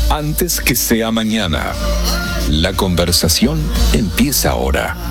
antes que sea mañana. La conversación empieza ahora.